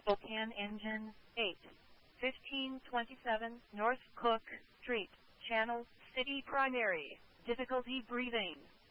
Spokane Engine 8, 1527 North Cook Street, Channel City Primary, difficulty breathing.